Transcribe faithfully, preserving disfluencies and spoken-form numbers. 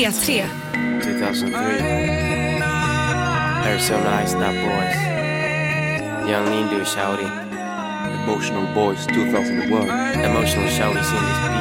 P tre. two thousand three. Arizona Ice Not Boys. Young Lindu Shouty. Emotional Boys two thousand one. Emotional Shouty seen this beat.